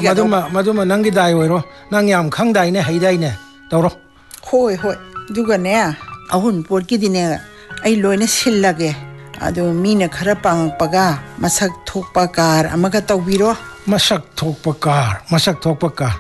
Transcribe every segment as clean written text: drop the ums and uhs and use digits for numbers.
ꯃꯗꯨꯃ ꯅꯪꯒꯤ ꯗꯥꯏ ꯑꯣꯏꯔꯣ ꯅꯪ ꯌꯥꯝ ꯈꯪꯗꯥꯏꯅꯦ ꯍꯩꯗꯥꯏꯅꯦ ꯇꯧꯔꯣ ꯍꯣꯏ ꯑꯗꯨꯒꯅꯦ ꯑꯍꯨꯟꯄꯣꯠꯀꯤꯗꯤꯅꯦ ꯑꯩ ꯂꯣꯏꯅ ꯁꯤꯜꯂꯒꯦ ꯑꯗꯨ ꯃꯤꯅ ꯈꯔ ꯄꯥꯡꯉꯛꯄꯒ ꯃꯁꯛ ꯊꯣꯛꯄ ꯀꯥꯔ ꯑꯃꯒ ꯇꯧꯕꯤꯔꯣ ꯃꯁꯛ ꯊꯣꯛꯄ ꯀꯥꯔ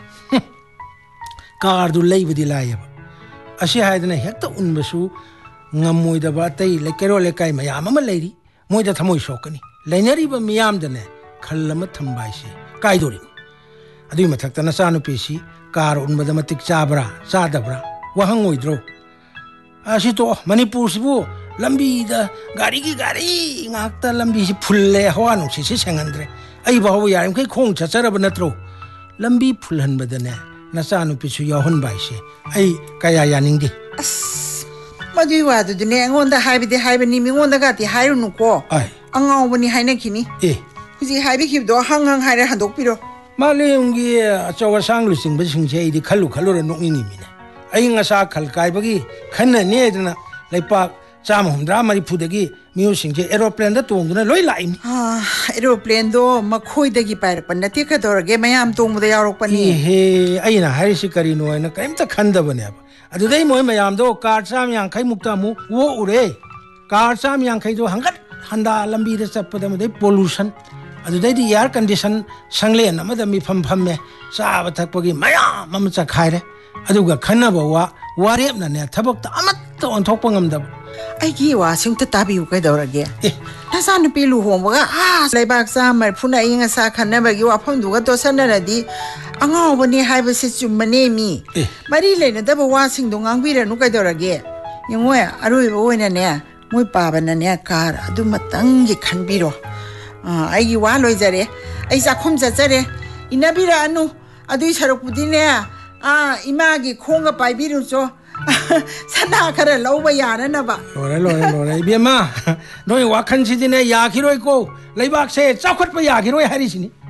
ꯀꯥꯔꯗꯨ ꯂꯩꯕꯗꯤ ꯂꯥꯏꯌꯦꯕ ꯑꯁꯤ ꯍꯥꯏꯗꯅ ꯍꯦꯛꯇ ꯎꯟꯕꯁꯨ ꯉꯝꯃꯣꯏꯗꯕ ꯑꯇꯩ ꯀꯩꯔꯣꯜ ꯂꯩꯀꯥꯏ ꯃꯌꯥꯝ ꯑꯃ ꯂꯩꯔꯤ ꯃꯣꯏꯗ ꯊꯃꯣꯏ ꯁꯣꯛꯀꯅꯤ ꯂꯩꯅꯔꯤꯕ ꯃꯤꯌꯥꯝꯗꯅꯦ ꯈꯜ ꯑꯃ ꯊꯝꯕ ꯍꯥꯏꯁꯦ ꯀꯥꯏꯗꯣꯔꯤꯅꯤ ꯑꯗꯨꯒꯤ ꯃꯊꯛꯇ ꯅꯆꯥꯅꯨꯄꯤꯁꯤ ꯀꯥꯔ ꯎꯟꯕꯗ ꯃꯇꯤꯛ ꯆꯥꯕ꯭ꯔꯥ ꯆꯥꯗꯕ꯭ꯔꯥ ꯋꯥꯍꯪ ꯑꯣꯏꯗ꯭ꯔꯣ ꯑꯁꯤ ꯇꯣꯛꯑꯣ ꯃꯅꯤꯄꯨꯔꯁꯤꯕꯨ ꯂꯝꯕꯤꯗ ꯒꯥꯔꯤ ꯉꯥꯛꯇ ꯂꯝꯕꯤꯁꯤ ꯐꯨꯜꯂꯦ ꯍꯋꯥ ꯅꯨꯡꯁꯤꯠꯁꯤ ꯁꯦꯡꯍꯟꯗ꯭ꯔꯦ ꯑꯩ ꯐꯥꯎꯕ ꯌꯥꯔꯤꯃꯈꯩ ꯈꯣꯡ ꯆꯠꯆꯔꯕ ꯅꯠꯇ꯭ꯔꯣ ꯂꯝꯕꯤ ꯐꯨꯜꯍꯟꯕꯗꯅꯦ ꯅꯆꯥꯅꯨꯄꯤꯁꯨ ꯌꯥꯎꯍꯟꯕ ꯍꯥꯏꯁꯦ ꯑꯩ ꯀꯌꯥ ꯌꯥꯅꯤꯡꯗꯦ ꯑꯁ ꯃꯗꯨꯏ ꯋꯥꯗꯨꯗꯤꯅꯦ ꯑꯩꯉꯣꯟꯗ ꯍꯥꯏꯕꯅꯤ ꯃꯤꯉꯣꯟꯗꯒꯗꯤ ꯍꯥꯏꯔꯨꯅꯨꯀꯣ ꯑꯉꯥꯎꯕꯅꯤ ꯍꯥꯏꯅꯈꯤꯅꯤ ꯍꯧꯖꯤꯛ ꯍꯥꯏꯕꯤꯈꯤꯕꯗꯣ ꯍꯪ ꯍꯥꯏꯔ ꯍꯟꯗꯣꯛꯄꯤꯔꯣ ꯃꯥꯂꯦꯝꯒꯤ ꯑꯆꯧ ꯑꯁꯥꯡ ꯂꯨꯆꯤꯡꯕꯁꯤꯡꯁꯦ ꯑꯩꯗꯤ ꯈꯜꯂꯨꯔ ꯅꯣꯛꯅꯤꯡꯉꯤꯃꯤꯅꯦ ꯑꯏꯪ ꯑꯁꯥ ꯈꯜ ꯀꯥꯏꯕꯒꯤ ꯈꯟꯅꯅꯤ ꯍꯥꯏꯗꯅ ꯂꯩꯄꯥꯛ 130-140ꯗꯒꯤ ꯃꯤꯑꯣꯏꯁꯤꯡꯁꯦ ꯑꯦꯔꯣꯄ꯭ꯂꯦꯟꯗ ꯇꯣꯡꯗꯨꯅ ꯂꯣꯏ ꯂꯥꯛꯏꯅꯤ ꯑꯦꯔꯣꯄ꯭ꯂꯦꯟꯗꯣ ꯃꯈꯣꯏꯗꯒꯤ ꯄꯥꯏꯔꯛꯄ ꯅꯠꯇꯦ ꯀꯩꯗꯧꯔꯒꯦ ꯃꯌꯥꯝ ꯇꯣꯡꯕꯗ ꯌꯥꯎꯔꯛꯄꯅꯤ ꯑꯩꯅ ꯍꯥꯏꯔꯤꯁꯤ ꯀꯔꯤꯅꯣ ꯍꯥꯏꯅ ꯀꯔꯤꯝꯇ ꯈꯟꯗꯕꯅꯦꯕ ꯑꯗꯨꯗꯩ ꯃꯣꯏ ꯃꯌꯥꯝꯗꯣ ꯀꯥꯔ 150ꯃꯨꯛꯇ ꯑꯃꯨꯛ ꯑꯣꯛꯎꯔꯦ ꯀꯥꯔ 150ꯗꯣ ꯍꯪꯒꯠ ꯍꯟꯗꯥ ꯂꯝꯕꯤꯗ ꯆꯠꯄꯗ ꯃꯗꯩ ꯄꯣꯂꯨꯁꯟ ꯑꯗꯨꯗꯩꯗꯤ ꯏꯌꯥꯔ ꯀꯟꯗꯤꯁꯟ ꯁꯪꯂꯦꯟ ꯑꯃꯗ ꯃꯤꯐꯝ ꯐꯝꯃꯦ ꯆꯥꯕ ꯊꯛꯄꯒꯤ ꯃꯌꯥꯝ ꯑꯃ ꯆꯈꯥꯏꯔꯦ ꯑꯗꯨꯒ ꯈꯟꯅꯕ ꯋꯥꯔꯦꯞꯅꯅꯦ ꯊꯕꯛꯇ ꯑꯃꯠꯇ ꯑꯣꯟꯊꯣꯛꯄ ꯉꯝꯗꯕ ꯑꯩꯒꯤ ꯋꯥꯁꯤ ꯑꯝꯇ ꯇꯥꯕꯤꯌꯨ ꯀꯩꯗꯧꯔꯒꯦ ꯅꯆꯥꯅꯨꯄꯤ ꯂꯨꯍꯣꯡꯕꯒ ꯂꯩꯕꯥꯛ 130ꯅ ꯑꯏꯪ ꯑꯁꯥ ꯈꯟꯅꯕꯒꯤ ꯋꯥꯐꯝꯗꯨꯒ ꯇꯣꯠꯁꯟꯅꯔꯗꯤ ꯑꯉꯥꯎꯕꯅꯦ ꯍꯥꯏꯕꯁꯤ ꯆꯨꯝꯕꯅꯦ ꯃꯤ ꯃꯔꯤ ꯂꯩꯅꯗꯕ ꯋꯥꯁꯤꯡꯗꯣ ꯉꯥꯡꯕꯤꯔꯅꯨ ꯀꯩꯗꯧꯔꯒꯦ ꯌꯦꯡꯉꯣ ꯑꯔꯣꯏꯕ ꯑꯣꯏꯅꯅꯦ ꯃꯣꯏ ꯄꯥꯕꯅꯅꯦ ꯀꯥꯔ ꯑꯗꯨꯃꯇꯪꯒꯤ ꯈꯟꯕꯤꯔꯣ ꯑꯩꯒꯤ ꯋꯥ ꯂꯣꯏꯖꯔꯦ ꯑꯩ ꯆꯥꯛꯈꯨꯝ ꯆꯠꯆꯔꯦ ꯏꯟꯅꯕꯤꯔꯛꯑꯅꯨ ꯑꯗꯨꯏ ꯁꯔꯨꯛꯄꯨꯗꯤꯅꯦ ꯏꯃꯥꯒꯤ ꯈꯣꯡꯒ ꯄꯥꯏꯕꯤꯔꯨꯆꯣ ꯁꯅꯥ ꯈꯔ ꯂꯧꯕ ꯌꯥꯅꯅꯕ ꯂꯣꯏꯔꯦ 이베마 너희 와칸시디네 야기로이고 레이박세 짜컷 야기로이 하리시니